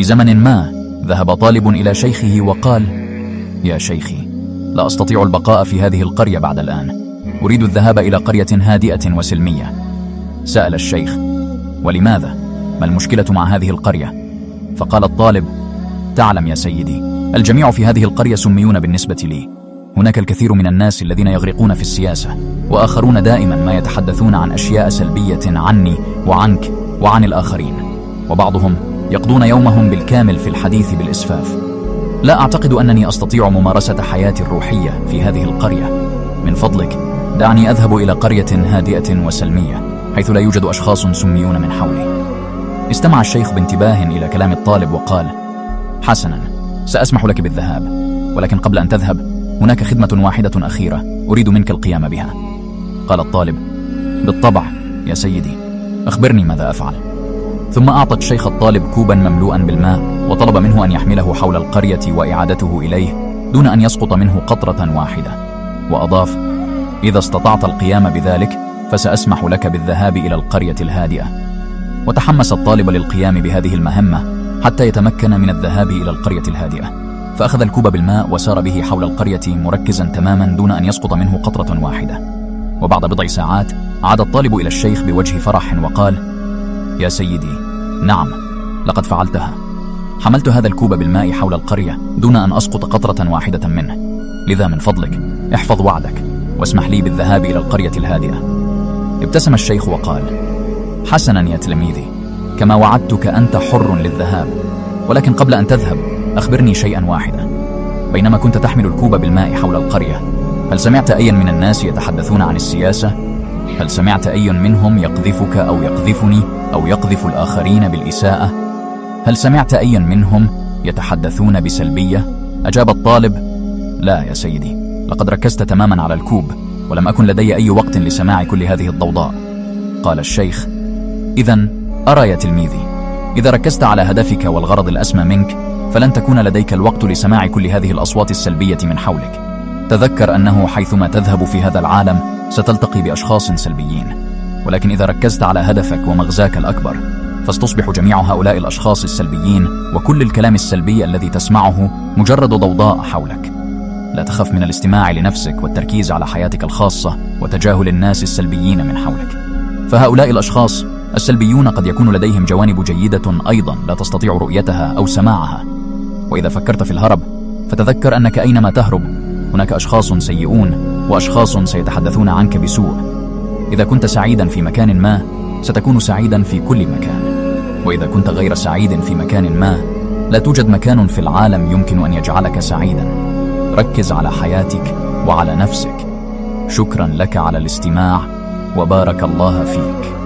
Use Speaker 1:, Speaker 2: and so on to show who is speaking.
Speaker 1: في زمن ما ذهب طالب إلى شيخه وقال: يا شيخي، لا أستطيع البقاء في هذه القرية بعد الآن، أريد الذهاب إلى قرية هادئة وسلمية. سأل الشيخ: ولماذا؟ ما المشكلة مع هذه القرية؟ فقال الطالب: تعلم يا سيدي، الجميع في هذه القرية سميون بالنسبة لي. هناك الكثير من الناس الذين يغرقون في السياسة، وآخرون دائما ما يتحدثون عن أشياء سلبية عني وعنك وعن الآخرين، وبعضهم يقضون يومهم بالكامل في الحديث بالإسفاف. لا أعتقد أنني أستطيع ممارسة حياتي الروحية في هذه القرية. من فضلك دعني أذهب إلى قرية هادئة وسلمية حيث لا يوجد أشخاص سميون من حولي. استمع الشيخ بانتباه إلى كلام الطالب وقال: حسنا، سأسمح لك بالذهاب، ولكن قبل أن تذهب هناك خدمة واحدة أخيرة أريد منك القيام بها. قال الطالب: بالطبع يا سيدي، أخبرني ماذا أفعل. ثم أعطى الشيخ الطالب كوبا مملوءا بالماء وطلب منه أن يحمله حول القرية وإعادته إليه دون أن يسقط منه قطرة واحدة، وأضاف: إذا استطعت القيام بذلك فسأسمح لك بالذهاب إلى القرية الهادئة. وتحمس الطالب للقيام بهذه المهمة حتى يتمكن من الذهاب إلى القرية الهادئة، فأخذ الكوب بالماء وسار به حول القرية مركزا تماما دون أن يسقط منه قطرة واحدة. وبعد بضع ساعات عاد الطالب إلى الشيخ بوجه فرح وقال: يا سيدي، نعم، لقد فعلتها. حملت هذا الكوب بالماء حول القرية دون أن أسقط قطرة واحدة منه، لذا من فضلك احفظ وعدك واسمح لي بالذهاب إلى القرية الهادئة. ابتسم الشيخ وقال: حسنا يا تلميذي، كما وعدتك أنت حر للذهاب، ولكن قبل أن تذهب أخبرني شيئا واحدا. بينما كنت تحمل الكوب بالماء حول القرية، هل سمعت أيا من الناس يتحدثون عن السياسة؟ هل سمعت أي منهم يقذفك أو يقذفني أو يقذف الآخرين بالإساءة؟ هل سمعت أي منهم يتحدثون بسلبية؟ أجاب الطالب: لا يا سيدي، لقد ركزت تماما على الكوب ولم أكن لدي أي وقت لسماع كل هذه الضوضاء. قال الشيخ: إذن أرى يا تلميذي، إذا ركزت على هدفك والغرض الأسمى منك فلن تكون لديك الوقت لسماع كل هذه الأصوات السلبية من حولك. تذكر أنه حيثما تذهب في هذا العالم ستلتقي بأشخاص سلبيين، ولكن إذا ركزت على هدفك ومغزاك الأكبر فستصبح جميع هؤلاء الأشخاص السلبيين وكل الكلام السلبي الذي تسمعه مجرد ضوضاء حولك. لا تخف من الاستماع لنفسك والتركيز على حياتك الخاصة وتجاهل الناس السلبيين من حولك، فهؤلاء الأشخاص السلبيون قد يكون لديهم جوانب جيدة أيضا لا تستطيع رؤيتها أو سماعها. وإذا فكرت في الهرب فتذكر أنك أينما تهرب هناك أشخاص سيئون وأشخاص سيتحدثون عنك بسوء. إذا كنت سعيدا في مكان ما ستكون سعيدا في كل مكان، وإذا كنت غير سعيد في مكان ما لا توجد مكان في العالم يمكن أن يجعلك سعيدا. ركز على حياتك وعلى نفسك. شكرا لك على الاستماع، وبارك الله فيك.